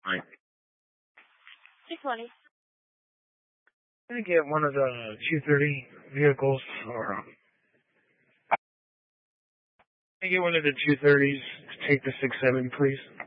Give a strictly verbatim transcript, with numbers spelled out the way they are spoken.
Right. six twenty. Can I get one of the two thirty vehicles, or um, can I get one of the two thirties to take the six seven, please?